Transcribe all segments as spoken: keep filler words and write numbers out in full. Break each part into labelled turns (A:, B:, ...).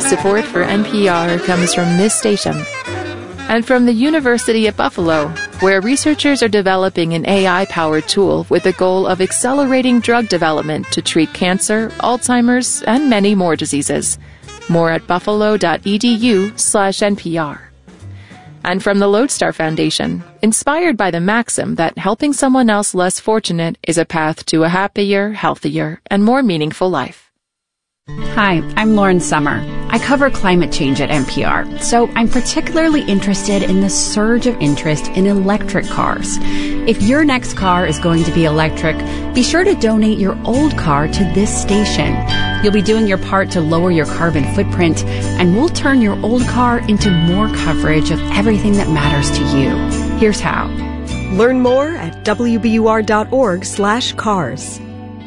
A: Support for N P R comes from this station and from the University at Buffalo, where researchers are developing an A I-powered tool with the goal of accelerating drug development to treat cancer, Alzheimer's, and many more diseases. More at buffalo.edu slash NPR. And from the Lodestar Foundation, inspired by the maxim that helping someone else less fortunate is a path to a happier, healthier, and more meaningful life.
B: Hi, I'm Lauren Summer. I cover climate change at N P R, so I'm particularly interested in the surge of interest in electric cars. If your next car is going to be electric, be sure to donate your old car to this station. You'll be doing your part to lower your carbon footprint, and we'll turn your old car into more coverage of everything that matters to you. Here's how.
C: Learn more at W B U R dot org slash cars.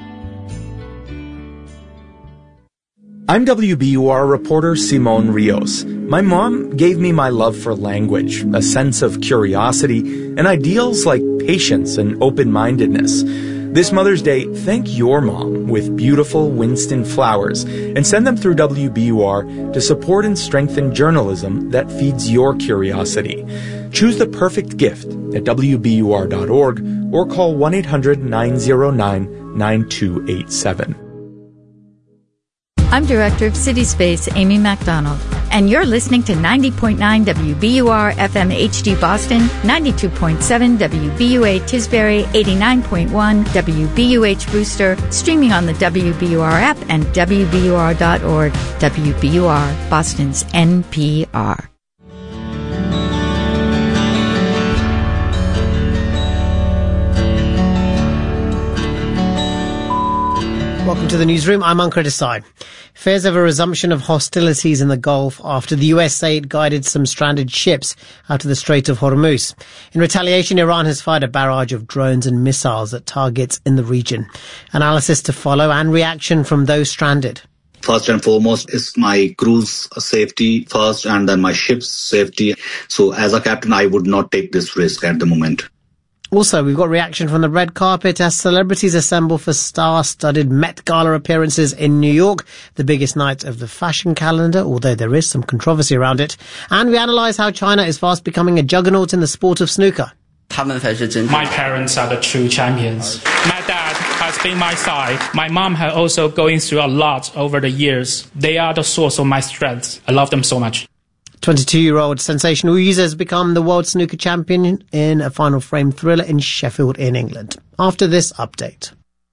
D: I'm W B U R reporter Simon Rios. My mom gave me my love for language, a sense of curiosity, and ideals like patience and open-mindedness. This Mother's Day, thank your mom with beautiful Winston flowers and send them through W B U R to support and strengthen journalism that feeds your curiosity. Choose the perfect gift at W B U R dot org or call one eight hundred nine oh nine nine two eight seven.
E: I'm Director of CitySpace, Amy MacDonald, and you're listening to ninety point nine W B U R F M H D Boston, ninety-two point seven W B U A Tisbury, eighty-nine point one W B U H Brewster, streaming on the W B U R app and W B U R dot org. W B U R, Boston's N P R.
F: Welcome to the newsroom. I'm Ankur Desai. Fears of a resumption of hostilities in the Gulf after the U S say it guided some stranded ships out of the Strait of Hormuz. In retaliation, Iran has fired a barrage of drones and missiles at targets in the region. Analysis to follow and reaction from those stranded.
G: First and foremost is my crew's safety first and then my ship's safety. So as a captain, I would not take this risk at the moment.
F: Also, we've got reaction from the red carpet as celebrities assemble for star-studded Met Gala appearances in New York, the biggest night of the fashion calendar, although there is some controversy around it. And we analyse how China is fast becoming a juggernaut in the sport of snooker.
H: My parents are the true champions. My dad has been my side. My mom has also going through a lot over the years. They are the source of my strength. I love them so much.
F: twenty-two-year-old sensational user has become the world snooker champion in a final frame thriller in Sheffield in England. After this update.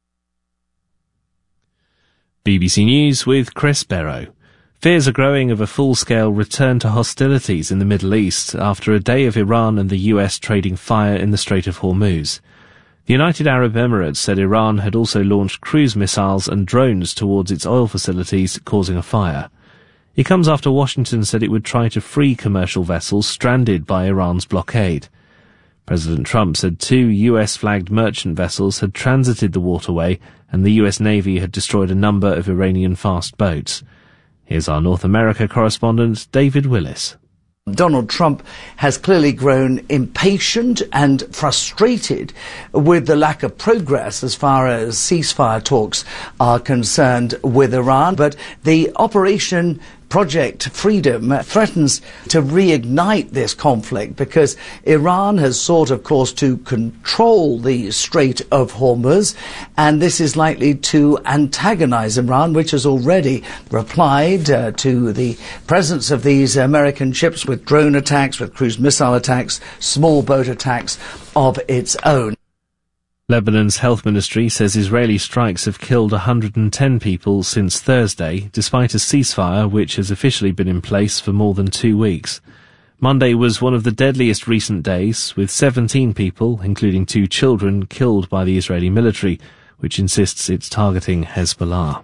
I: B B C News with Chris Barrow. Fears are growing of a full-scale return to hostilities in the Middle East after a day of Iran and the U S trading fire in the Strait of Hormuz. The United Arab Emirates said Iran had also launched cruise missiles and drones towards its oil facilities, causing a fire. It comes after Washington said it would try to free commercial vessels stranded by Iran's blockade. President Trump said two U S-flagged merchant vessels had transited the waterway and the U S Navy had destroyed a number of Iranian fast boats. Here's our North America correspondent, David Willis.
J: Donald Trump has clearly grown impatient and frustrated with the lack of progress as far as ceasefire talks are concerned with Iran. But the Operation Project Freedom threatens to reignite this conflict because Iran has sought, of course, to control the Strait of Hormuz, and this is likely to antagonize Iran, which has already replied uh, to the presence of these American ships with drone attacks, with cruise missile attacks, small boat attacks of its own.
I: Lebanon's health ministry says Israeli strikes have killed one hundred ten people since Thursday, despite a ceasefire which has officially been in place for more than two weeks. Monday was one of the deadliest recent days, with seventeen people, including two children, killed by the Israeli military, which insists it's targeting Hezbollah.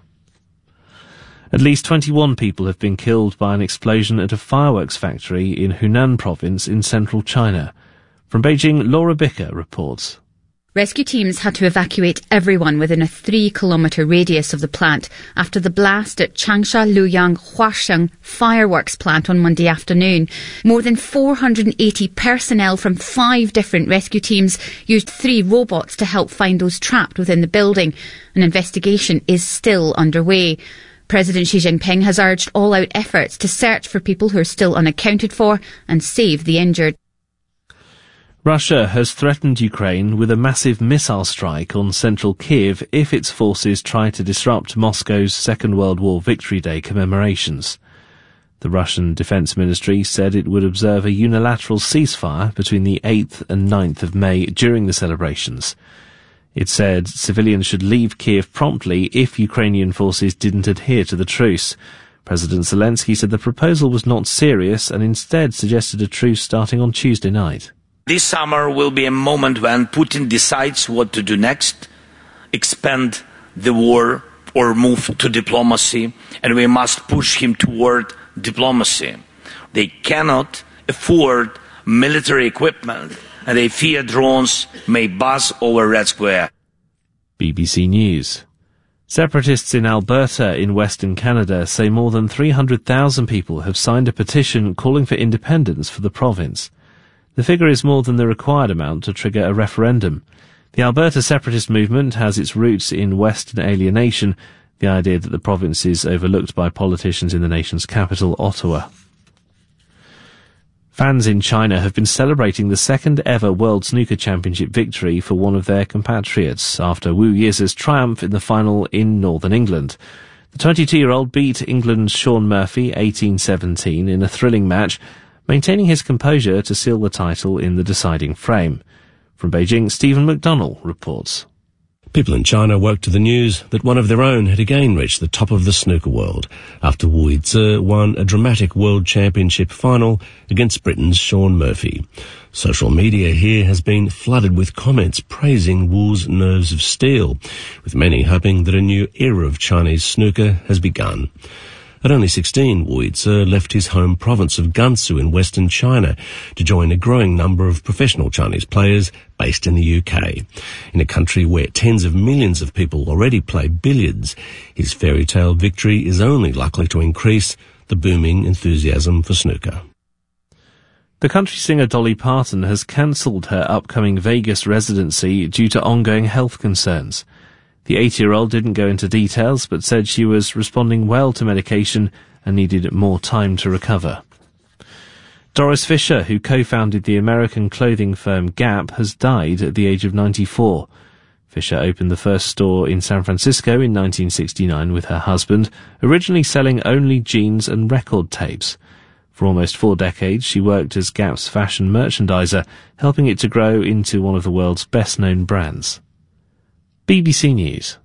I: At least twenty-one people have been killed by an explosion at a fireworks factory in Hunan province in central China. From Beijing, Laura Bicker reports.
B: Rescue teams had to evacuate everyone within a three-kilometre radius of the plant after the blast at Changsha Luyang Huasheng fireworks plant on Monday afternoon. More than four hundred eighty personnel from five different rescue teams used three robots to help find those trapped within the building. An investigation is still underway.
K: President Xi Jinping has urged all-out efforts to search for people who are still unaccounted for and save the injured.
I: Russia has threatened Ukraine with a massive missile strike on central Kiev if its forces try to disrupt Moscow's Second World War Victory Day commemorations. The Russian Defense Ministry said it would observe a unilateral ceasefire between the eighth and ninth of May during the celebrations. It said civilians should leave Kiev promptly if Ukrainian forces didn't adhere to the truce. President Zelensky said the proposal was not serious and instead suggested a truce starting on Tuesday night.
L: This summer will be a moment when Putin decides what to do next, expand the war or move to diplomacy, and we must push him toward diplomacy. They cannot afford military equipment, and they fear drones may buzz over Red Square.
I: B B C News. Separatists in Alberta in Western Canada say more than three hundred thousand people have signed a petition calling for independence for the province. The figure is more than the required amount to trigger a referendum. The Alberta separatist movement has its roots in Western alienation, the idea that the province is overlooked by politicians in the nation's capital, Ottawa. Fans in China have been celebrating the second ever World Snooker Championship victory for one of their compatriots after Wu Yize's triumph in the final in Northern England. The twenty-two-year-old beat England's Shaun Murphy eighteen seventeen in a thrilling match, maintaining his composure to seal the title in the deciding frame. From Beijing, Stephen McDonnell reports.
M: People in China woke to the news that one of their own had again reached the top of the snooker world after Wu Yize won a dramatic World Championship final against Britain's Shaun Murphy. Social media here has been flooded with comments praising Wu's nerves of steel, with many hoping that a new era of Chinese snooker has begun. At only sixteen, Wu Yize left his home province of Gansu in western China to join a growing number of professional Chinese players based in the U K. In a country where tens of millions of people already play billiards, his fairy tale victory is only likely to increase the booming enthusiasm for snooker.
I: The country singer Dolly Parton has cancelled her upcoming Vegas residency due to ongoing health concerns. The eighty-year-old didn't go into details, but said she was responding well to medication and needed more time to recover. Doris Fisher, who co-founded the American clothing firm Gap, has died at the age of ninety-four. Fisher opened the first store in San Francisco in nineteen sixty-nine with her husband, originally selling only jeans and record tapes. For almost four decades, she worked as Gap's fashion merchandiser, helping it to grow into one of the world's best-known brands. B B C News.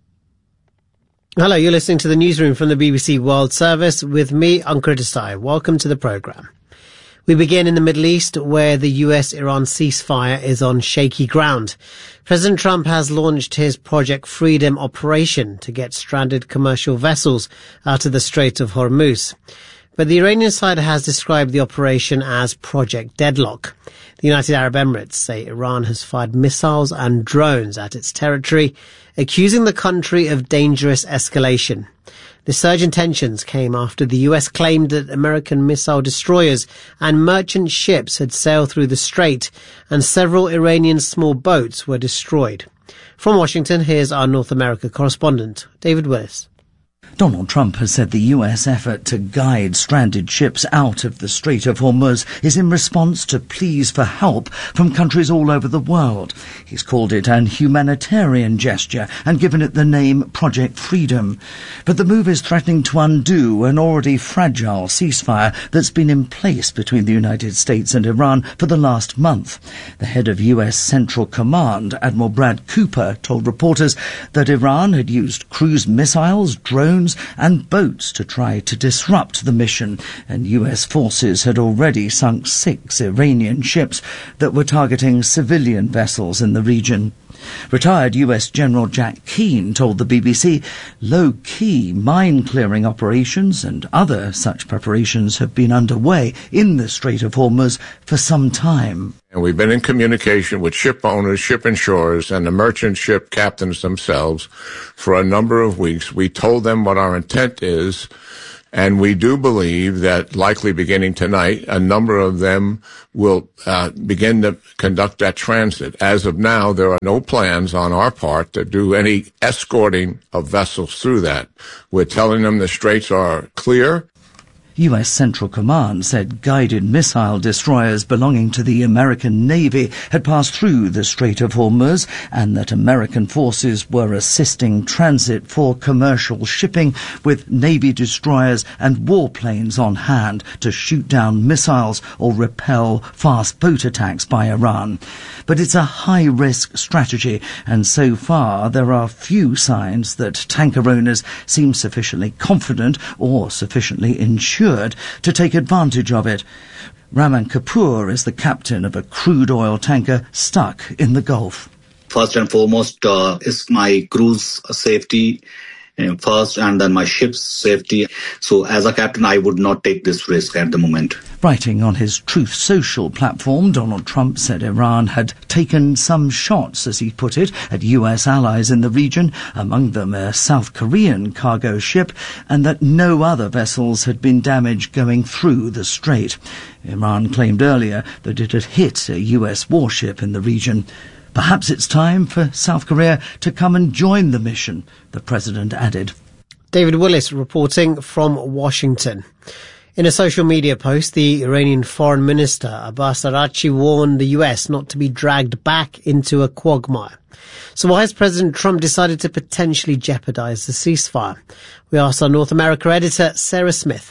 F: Hello, you're listening to the newsroom from the B B C World Service with me, Ankur Desai. Welcome to the programme. We begin in the Middle East, where the U S-Iran ceasefire is on shaky ground. President Trump has launched his Project Freedom operation to get stranded commercial vessels out of the Strait of Hormuz. But the Iranian side has described the operation as Project Deadlock. The United Arab Emirates say Iran has fired missiles and drones at its territory, accusing the country of dangerous escalation. The surge in tensions came after the U S claimed that American missile destroyers and merchant ships had sailed through the strait and several Iranian small boats were destroyed. From Washington, here's our North America correspondent, David Willis.
J: Donald Trump has said the U S effort to guide stranded ships out of the Strait of Hormuz is in response to pleas for help from countries all over the world. He's called it an humanitarian gesture and given it the name Project Freedom. But the move is threatening to undo an already fragile ceasefire that's been in place between the United States and Iran for the last month. The head of U S Central Command, Admiral Brad Cooper, told reporters that Iran had used cruise missiles, drones, and boats to try to disrupt the mission, and U S forces had already sunk six Iranian ships that were targeting civilian vessels in the region. Retired U S General Jack Keane told the B B C low-key mine-clearing operations and other such preparations have been underway in the Strait of Hormuz for some time.
N: And we've been in communication with ship owners, ship insurers, and the merchant ship captains themselves for a number of weeks. We told them what our intent is, and we do believe that likely beginning tonight, a number of them will uh, begin to conduct that transit. As of now, there are no plans on our part to do any escorting of vessels through that. We're telling them the straits are clear.
J: U S Central Command said guided missile destroyers belonging to the American Navy had passed through the Strait of Hormuz and that American forces were assisting transit for commercial shipping with Navy destroyers and warplanes on hand to shoot down missiles or repel fast boat attacks by Iran. But it's a high-risk strategy, and so far there are few signs that tanker owners seem sufficiently confident or sufficiently insured to take advantage of it. Raman Kapoor is the captain of a crude oil tanker stuck in the Gulf.
G: First and foremost uh, is my crew's safety uh, first, and then my ship's safety. So as a captain, I would not take this risk at the moment.
J: Writing on his Truth Social platform, Donald Trump said Iran had taken some shots, as he put it, at U S allies in the region, among them a South Korean cargo ship, and that no other vessels had been damaged going through the strait. Iran claimed earlier that it had hit a U S warship in the region. Perhaps it's time for South Korea to come and join the mission, the president added.
F: David Willis reporting from Washington. In a social media post, the Iranian Foreign Minister Abbas Araghchi warned the U S not to be dragged back into a quagmire. So why has President Trump decided to potentially jeopardize the ceasefire? We asked our North America editor, Sarah Smith.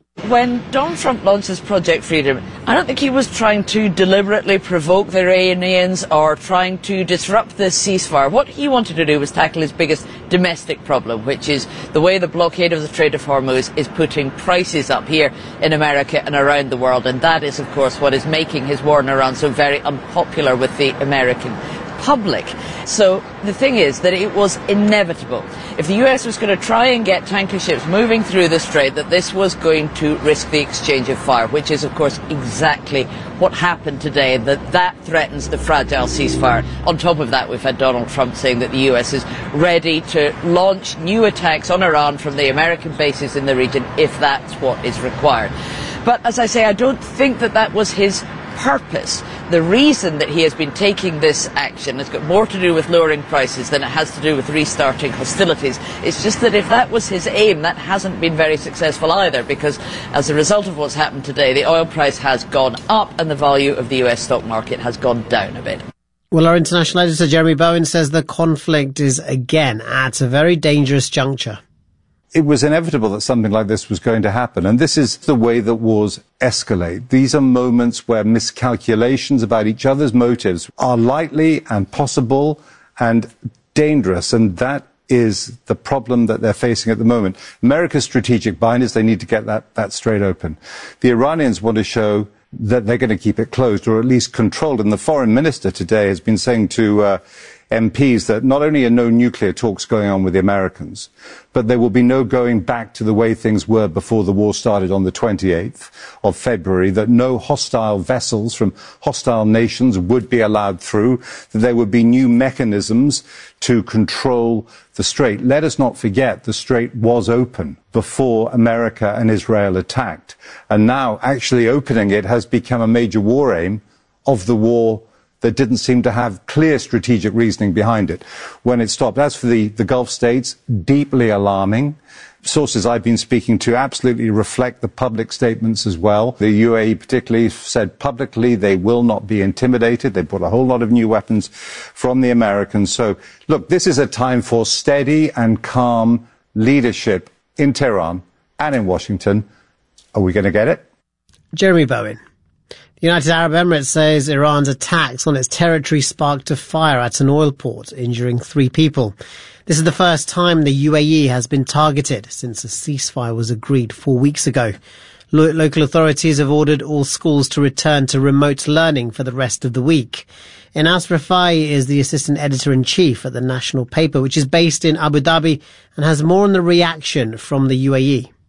O: When Donald Trump launched his Project Freedom, I don't think he was trying to deliberately provoke the Iranians or trying to disrupt the ceasefire. What he wanted to do was tackle his biggest domestic problem, which is the way the blockade of the Strait of Hormuz is putting prices up here in America and around the world. And that is, of course, what is making his war in Iran so very unpopular with the American public. So the thing is that it was inevitable. If the U S was going to try and get tanker ships moving through the strait, that this was going to risk the exchange of fire, which is, of course, exactly what happened today, that that threatens the fragile ceasefire. On top of that, we've had Donald Trump saying that the U S is ready to launch new attacks on Iran from the American bases in the region if that's what is required. But as I say, I don't think that that was his purpose. The reason that he has been taking this action has got more to do with lowering prices than it has to do with restarting hostilities. It's just that if that was his aim, that hasn't been very successful either, because as a result of what's happened today, the oil price has gone up and the value of the U S stock market has gone down a bit.
F: Well, our international editor Jeremy Bowen says the conflict is again at a very dangerous juncture.
P: It was inevitable that something like this was going to happen, and this is the way that wars escalate. These are moments where miscalculations about each other's motives are likely and possible and dangerous, and that is the problem that they're facing at the moment. America's strategic bind is they need to get that, that strait open. The Iranians want to show that they're going to keep it closed, or at least controlled, and the foreign minister today has been saying to uh, M Ps that not only are no nuclear talks going on with the Americans, but there will be no going back to the way things were before the war started on the twenty-eighth of February, that no hostile vessels from hostile nations would be allowed through, that there would be new mechanisms to control the strait. Let us not forget the strait was open before America and Israel attacked, and now actually opening it has become a major war aim of the war that didn't seem to have clear strategic reasoning behind it when it stopped. As for the, the Gulf states, deeply alarming. Sources I've been speaking to absolutely reflect the public statements as well. The U A E particularly said publicly they will not be intimidated. They bought a whole lot of new weapons from the Americans. So, look, this is a time for steady and calm leadership in Tehran and in Washington. Are we going to get it?
F: Jeremy Bowen. The United Arab Emirates says Iran's attacks on its territory sparked a fire at an oil port, injuring three people. This is the first time the U A E has been targeted since a ceasefire was agreed four weeks ago. Lo- local authorities have ordered all schools to return to remote learning for the rest of the week. Enas Rafai is the assistant editor-in-chief at the national paper, which is based in Abu Dhabi and has more on the reaction from the U A E.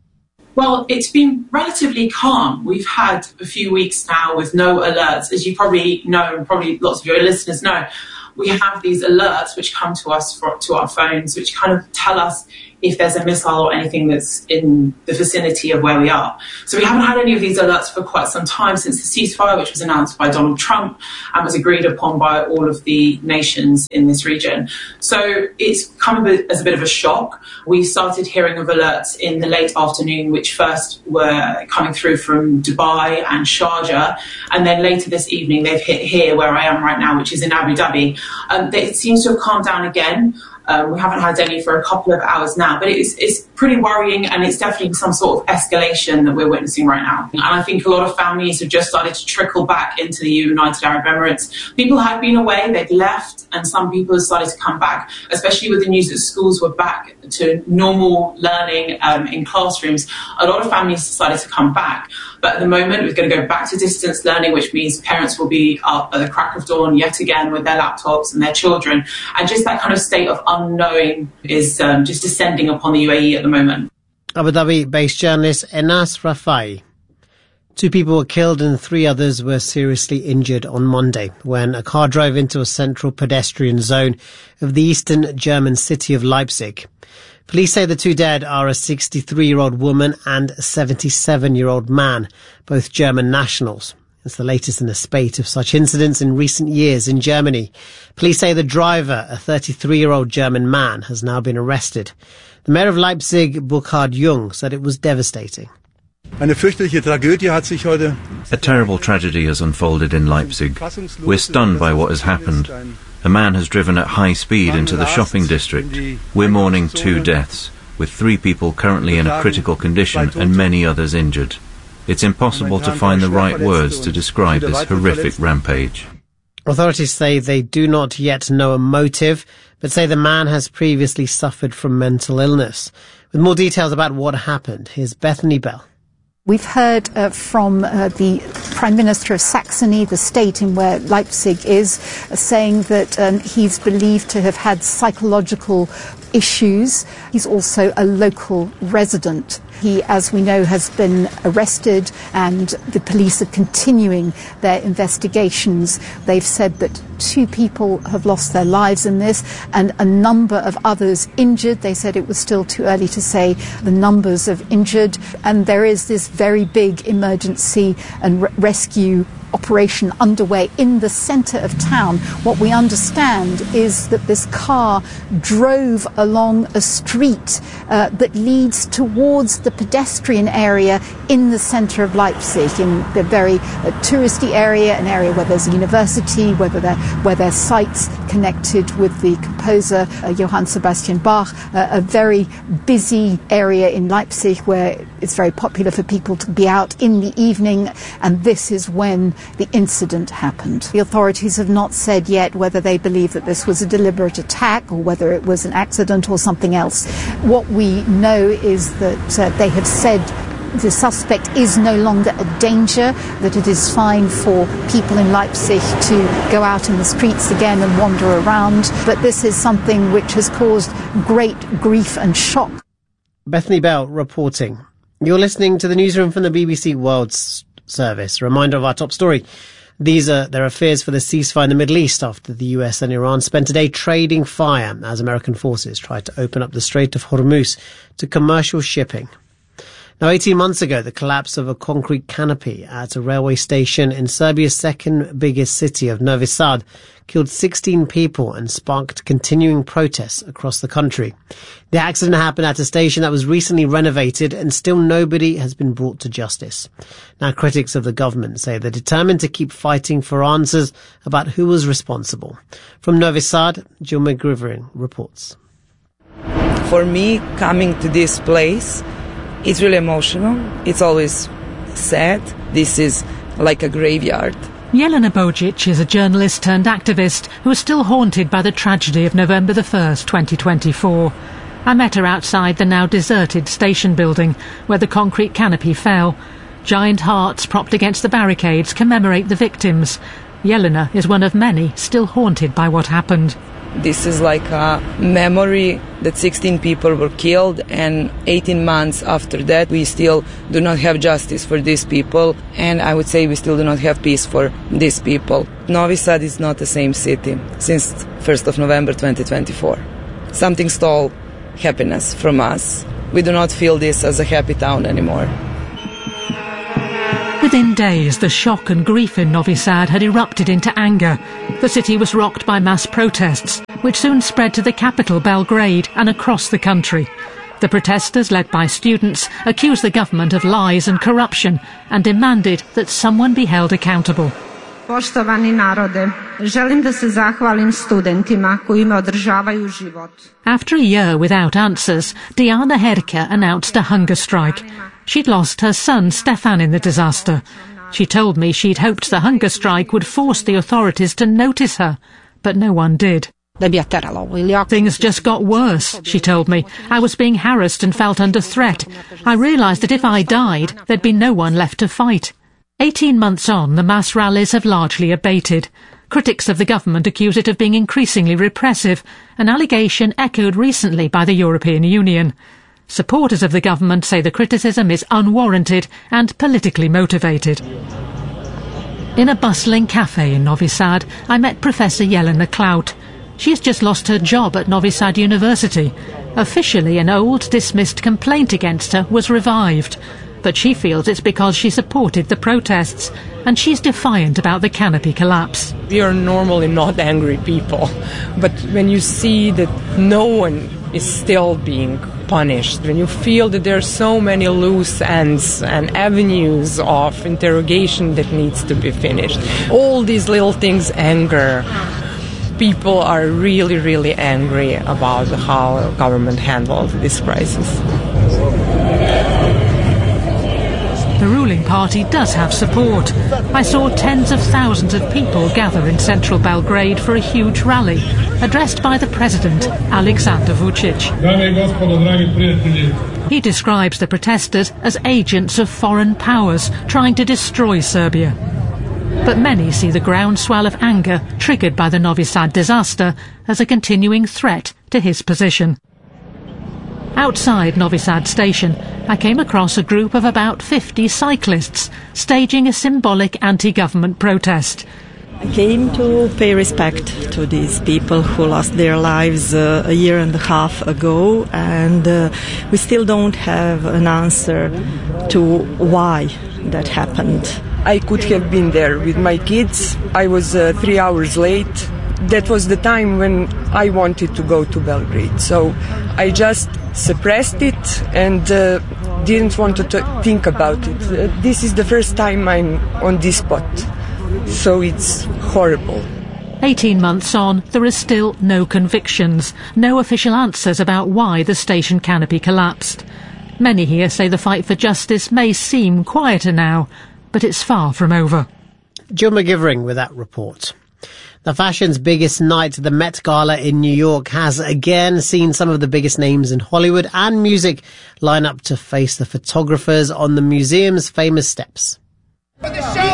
Q: Well, it's been relatively calm. We've had a few weeks now with no alerts. As you probably know, and probably lots of your listeners know, we have these alerts which come to us for, to our phones, which kind of tell us if there's a missile or anything that's in the vicinity of where we are. So we haven't had any of these alerts for quite some time since the ceasefire, which was announced by Donald Trump and was agreed upon by all of the nations in this region. So it's come a bit, as a bit of a shock. We started hearing of alerts in the late afternoon, which first were coming through from Dubai and Sharjah, and then later this evening they've hit here where I am right now, which is in Abu Dhabi. Um, it seems to have calmed down again. Um, we haven't had any for a couple of hours now, but it's, it's pretty worrying, and it's definitely some sort of escalation that we're witnessing right now. And I think a lot of families have just started to trickle back into the United Arab Emirates. People have been away, they've left, and some people have started to come back, especially with the news that schools were back to normal learning um, in classrooms. A lot of families decided to come back. But at the moment, we're going to go back to distance learning, which means parents will be up at the crack of dawn yet again with their laptops and their children. And just that kind of state of unknowing is um, just descending upon the U A E at the moment.
F: Abu Dhabi-based journalist Enas Rafai. Two people were killed and three others were seriously injured on Monday when a car drove into a central pedestrian zone of the eastern German city of Leipzig. Police say the two dead are a sixty-three-year-old woman and a seventy-seven-year-old man, both German nationals. It's the latest in a spate of such incidents in recent years in Germany. Police say the driver, a thirty-three-year-old German man, has now been arrested. The mayor of Leipzig, Burkhard Jung, said it was devastating.
R: A terrible tragedy has unfolded in Leipzig. We're stunned by what has happened. A man has driven at high speed into the shopping district. We're mourning two deaths, with three people currently in a critical condition and many others injured. It's impossible to find the right words to describe this horrific rampage.
F: Authorities say they do not yet know a motive, but say the man has previously suffered from mental illness. With more details about what happened, here's Bethany Bell.
S: We've heard uh, from uh, the Prime Minister of Saxony, the state in where Leipzig is, uh, saying that um, he's believed to have had psychological issues. He's also a local resident. He, as we know, has been arrested, and the police are continuing their investigations. They've said that two people have lost their lives in this and a number of others injured. They said it was still too early to say the numbers of injured, and there is this very big emergency and re- rescue operation underway in the centre of town. What we understand is that this car drove along a street uh, that leads towards the pedestrian area in the centre of Leipzig, in the very uh, touristy area, an area where there's a university, where there, where there's sites connected with the composer uh, Johann Sebastian Bach, uh, a very busy area in Leipzig where it's very popular for people to be out in the evening, and this is when the incident happened. The authorities have not said yet whether they believe that this was a deliberate attack or whether it was an accident or something else. What we know is that uh, they have said the suspect is no longer a danger, that it is fine for people in Leipzig to go out in the streets again and wander around, but this is something which has caused great grief and shock.
F: Bethany Bell reporting. You're listening to the newsroom from the B B C World Service. A reminder of our top story. These are their fears for the ceasefire in the Middle East after the U S and Iran spent a day trading fire as American forces tried to open up the Strait of Hormuz to commercial shipping. Now, eighteen months ago, the collapse of a concrete canopy at a railway station in Serbia's second biggest city of Novi Sad killed sixteen people and sparked continuing protests across the country. The accident happened at a station that was recently renovated, and still nobody has been brought to justice. Now, critics of the government say they're determined to keep fighting for answers about who was responsible. From Novi Sad, Jill McGriverin reports.
T: For me, coming to this place, it's really emotional. It's always sad. This is like a graveyard.
U: Jelena Bojic is a journalist turned activist who is still haunted by the tragedy of November the first, twenty twenty-four. I met her outside the now deserted station building where the concrete canopy fell. Giant hearts propped against the barricades commemorate the victims. Jelena is one of many still haunted by what happened.
T: This is like a memory that sixteen people were killed, and eighteen months after that we still do not have justice for these people, and I would say we still do not have peace for these people. Novi Sad is not the same city since first of November twenty twenty-four. Something stole happiness from us. We do not feel this as a happy town anymore.
U: Within days, the shock and grief in Novi Sad had erupted into anger. The city was rocked by mass protests, which soon spread to the capital, Belgrade, and across the country. The protesters, led by students, accused the government of lies and corruption and demanded that someone be held accountable.
A: Poštovani narode, želim da se zahvalim studentima koji me održavaju život.
U: After a year without answers, Diana Herka announced a hunger strike. She'd lost her son, Stefan, in the disaster. She told me she'd hoped the hunger strike would force the authorities to notice her, but no one did. Things just got worse, she told me. I was being harassed and felt under threat. I realised that if I died, there'd be no one left to fight. Eighteen months on, the mass rallies have largely abated. Critics of the government accuse it of being increasingly repressive, an allegation echoed recently by the European Union. Supporters of the government say the criticism is unwarranted and politically motivated. In a bustling cafe in Novi Sad, I met Professor Jelena Klaut. She has just lost her job at Novi Sad University. Officially, an old, dismissed complaint against her was revived, but she feels it's because she supported the protests, and she's defiant about the canopy collapse.
V: We are normally not angry people, but when you see that no one is still being punished, when you feel that there are so many loose ends and avenues of interrogation that needs to be finished, all these little things anger. People are really, really angry about how government handled this crisis.
U: The ruling party does have support. I saw tens of thousands of people gather in central Belgrade for a huge rally, addressed by the president, Aleksandar Vučić. He describes the protesters as agents of foreign powers trying to destroy Serbia. But many see the groundswell of anger triggered by the Novi Sad disaster as a continuing threat to his position. Outside Novi Sad station, I came across a group of about fifty cyclists staging a symbolic anti-government protest.
W: I came to pay respect to these people who lost their lives uh, a year and a half ago, and uh, we still don't have an answer to why that happened.
V: I could have been there with my kids. I was uh, three hours late. That was the time when I wanted to go to Belgrade. So I just suppressed it and uh, didn't want to t- think about it. Uh, this is the first time I'm on this spot. So it's horrible.
U: Eighteen months on, there are still no convictions, no official answers about why the station canopy collapsed. Many here say the fight for justice may seem quieter now, but it's far from over.
F: Jill McGivering with that report. The fashion's biggest night, the Met Gala in New York, has again seen some of the biggest names in Hollywood and music line up to face the photographers on the museum's famous steps.
X: One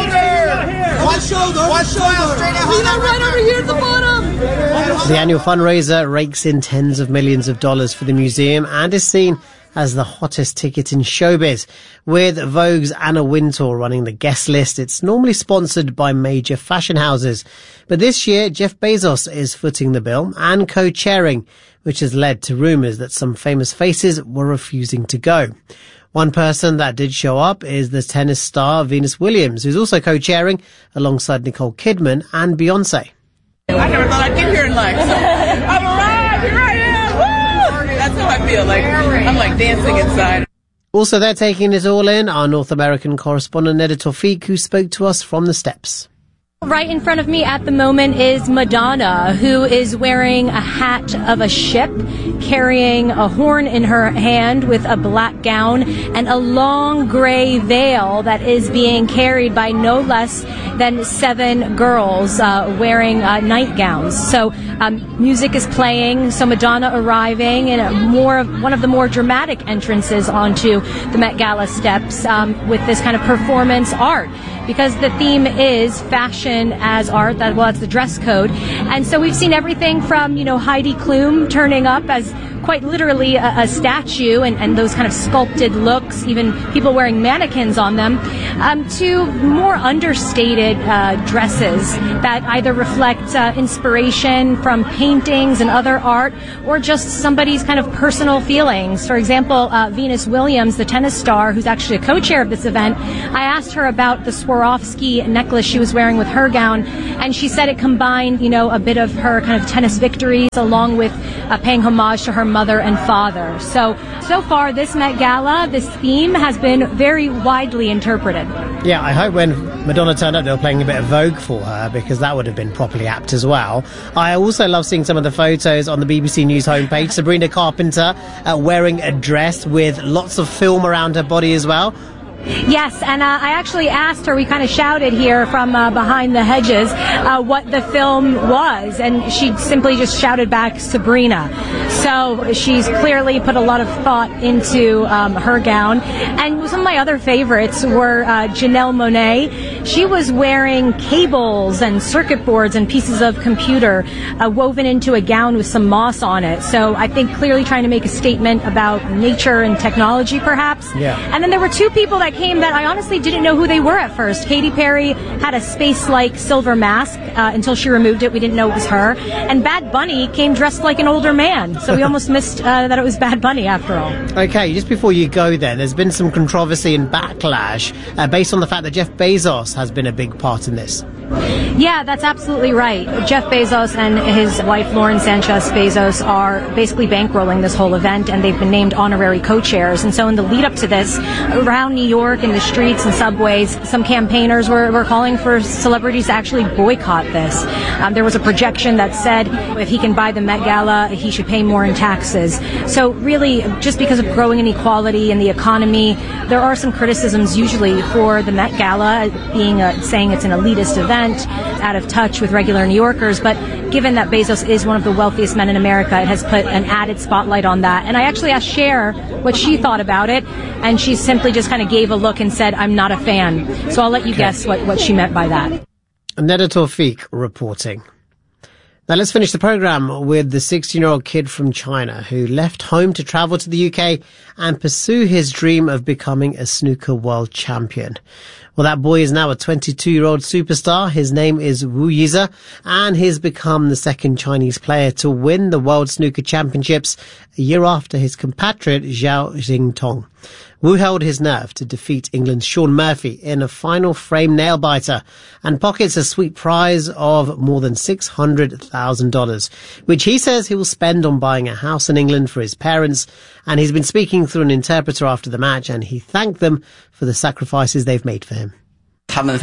X: shoulder, one shoulder, straight out. Right over here at the bottom.
F: The annual fundraiser rakes in tens of millions of dollars for the museum and is seen as the hottest ticket in showbiz. With Vogue's Anna Wintour running the guest list, it's normally sponsored by major fashion houses. But this year, Jeff Bezos is footing the bill and co-chairing, which has led to rumours that some famous faces were refusing to go. One person that did show up is the tennis star Venus Williams, who's also co-chairing alongside Nicole Kidman and Beyonce.
O: I never thought I'd get here in life. So I'm alive, here I am, woo! That's how I feel, like, I'm like dancing inside.
F: Also there taking it all in, our North American correspondent Neda Tawfiq, who spoke to us from the steps.
Y: Right in front of me at the moment is Madonna, who is wearing a hat of a ship, carrying a horn in her hand with a black gown and a long gray veil that is being carried by no less than seven girls uh, wearing uh, nightgowns. So um, music is playing, so Madonna arriving in a more of, one of the more dramatic entrances onto the Met Gala steps um, with this kind of performance art. because the theme is fashion as art. That, well, that's the dress code. And so we've seen everything from, you know, Heidi Klum turning up as quite literally a, a statue and, and those kind of sculpted looks, even people wearing mannequins on them, um, to more understated uh, dresses that either reflect uh, inspiration from paintings and other art or just somebody's kind of personal feelings. For example, uh, Venus Williams, the tennis star, who's actually a co-chair of this event, I asked her about the Swarovski necklace she was wearing with her gown, and she said it combined, you know, a bit of her kind of tennis victories along with uh, paying homage to her mother and father. So, so far, this Met Gala, this theme has been very widely interpreted.
F: Yeah, I hope when Madonna turned up, they were playing a bit of Vogue for her, because that would have been properly apt as well. I also love seeing some of the photos on the B B C News homepage. Sabrina Carpenter uh, wearing a dress with lots of film around her body as well.
Y: Yes, and uh, I actually asked her, we kind of shouted here from uh, behind the hedges, uh, what the film was, and she simply just shouted back, Sabrina. So she's clearly put a lot of thought into um, her gown. And some of my other favorites were uh, Janelle Monáe. She was wearing cables and circuit boards and pieces of computer uh, woven into a gown with some moss on it. So I think clearly trying to make a statement about nature and technology, perhaps.
F: Yeah.
Y: And then there were two people that came that I honestly didn't know who they were at first. Katy Perry had a space-like silver mask uh, until she removed it. We didn't know it was her. And Bad Bunny came dressed like an older man. So we almost missed uh, that it was Bad Bunny after all.
F: Okay, just before you go then, there's been some controversy and backlash uh, based on the fact that Jeff Bezos has been a big part in this.
Y: Yeah, that's absolutely right. Jeff Bezos and his wife Lauren Sanchez Bezos are basically bankrolling this whole event, and they've been named honorary co-chairs. And so in the lead up to this, around New York, in the streets and subways, some campaigners were, were calling for celebrities to actually boycott this. Um, there was a projection that said if he can buy the Met Gala, he should pay more in taxes. So really, just because of growing inequality in the economy, there are some criticisms usually for the Met Gala being a, saying it's an elitist event, out of touch with regular New Yorkers. But given that Bezos is one of the wealthiest men in America, it has put an added spotlight on that. And I actually asked Cher what she thought about it, and she simply just kind of gave a look and said, I'm not a fan. So I'll let you okay. guess what, what she meant by that.
F: Neda Tawfiq reporting. Now let's finish the programme with the sixteen-year-old kid from China who left home to travel to the U K and pursue his dream of becoming a snooker world champion. Well, that boy is now a twenty-two-year-old superstar. His name is Wu Yize, and he's become the second Chinese player to win the World Snooker Championships a year after his compatriot Zhao Xingtong. Wu held his nerve to defeat England's Shaun Murphy in a final frame nail-biter and pockets a sweet prize of more than six hundred thousand dollars, which he says he will spend on buying a house in England for his parents. And he's been speaking through an interpreter after the match, and he thanked them for the sacrifices they've made for him.
B: My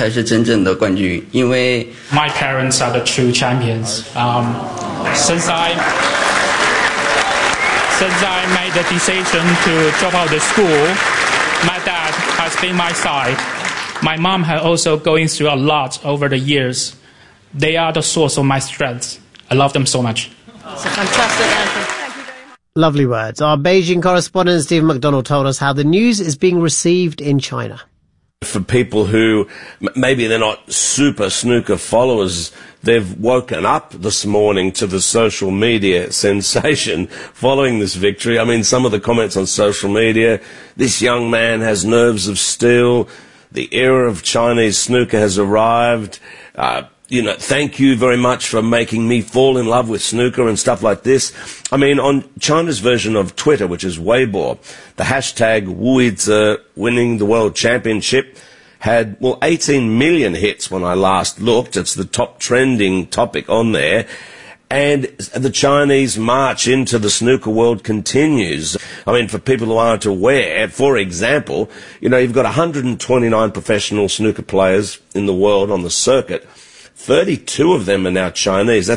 B: parents are the true champions. Um, since I... Since I made the decision to drop out of school, my dad has been my side. My mom has also going through a lot over the years. They are the source of my strength. I love them so much.
Y: It's a fantastic anthem. Thank you very much.
F: Lovely words. Our Beijing correspondent Stephen McDonald told us how the news is being received in China.
C: For people who maybe they're not super snooker followers, they've woken up this morning to the social media sensation following this victory. I mean, some of the comments on social media, this young man has nerves of steel, the era of Chinese snooker has arrived, uh, you know, thank you very much for making me fall in love with snooker and stuff like this. I mean, on China's version of Twitter, which is Weibo, the hashtag Wu Yize winning the world championship had, well, eighteen million hits when I last looked. It's the top trending topic on there. And the Chinese march into the snooker world continues. I mean, for people who aren't aware, for example, you know, you've got one hundred twenty-nine professional snooker players in the world on the circuit. thirty-two of them are now Chinese. That's a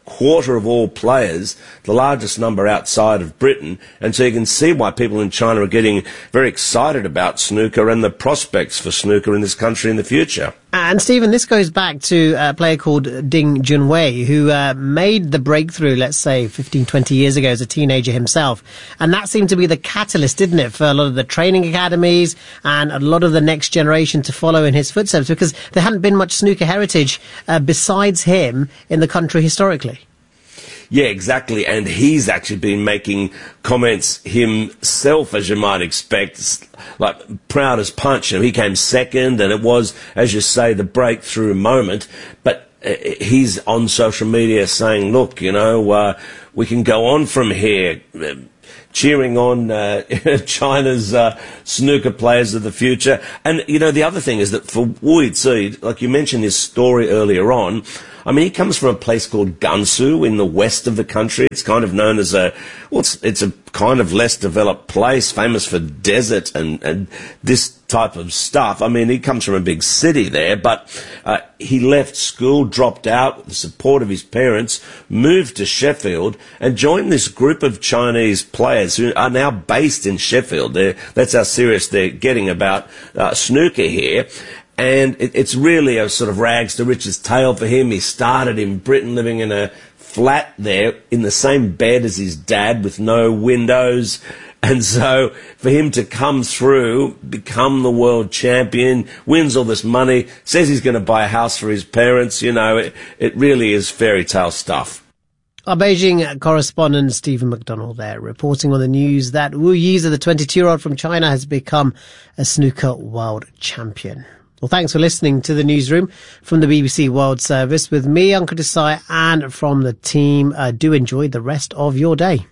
C: quarter of all players, the largest number outside of Britain, and so you can see why people in China are getting very excited about snooker and the prospects for snooker in this country in the future.
F: And Stephen, this goes back to a player called Ding Junhui, who uh, made the breakthrough, let's say, fifteen, twenty years ago as a teenager himself. And that seemed to be the catalyst, didn't it, for a lot of the training academies and a lot of the next generation to follow in his footsteps, because there hadn't been much snooker heritage uh, besides him in the country historically.
C: Yeah, exactly. And he's actually been making comments himself, as you might expect, like proud as punch. You know, he came second, and it was, as you say, the breakthrough moment. But uh, he's on social media saying, look, you know, uh, we can go on from here, uh, cheering on uh, China's uh, snooker players of the future. And, you know, the other thing is that for Wu Zi, like you mentioned his story earlier on, I mean, he comes from a place called Gansu in the west of the country. It's kind of known as a, well, it's, it's a kind of less developed place, famous for desert and, and this type of stuff. I mean, he comes from a big city there, but uh, he left school, dropped out with the support of his parents, moved to Sheffield and joined this group of Chinese players who are now based in Sheffield. They're, that's how serious they're getting about uh, snooker here. And it, it's really a sort of rags to riches tale for him. He started in Britain, living in a flat there in the same bed as his dad with no windows. And so for him to come through, become the world champion, wins all this money, says he's going to buy a house for his parents, you know, it, it really is fairy tale stuff.
F: Our Beijing correspondent Stephen McDonald there, reporting on the news that Wu Yize, the twenty-two-year-old from China, has become a snooker world champion. Well, thanks for listening to the newsroom from the B B C World Service with me, Ankur Desai, and from the team. Uh, do enjoy the rest of your day.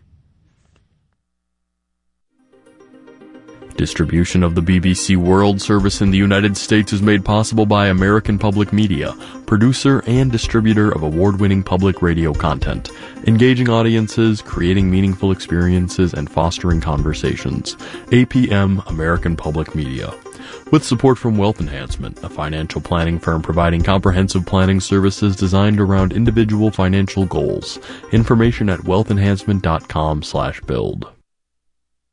D: Distribution of the B B C World Service in the United States is made possible by American Public Media, producer and distributor of award-winning public radio content, engaging audiences, creating meaningful experiences, and fostering conversations. A P M American Public Media. With support from Wealth Enhancement, a financial planning firm providing comprehensive planning services designed around individual financial goals. Information at wealth enhancement dot com slash build.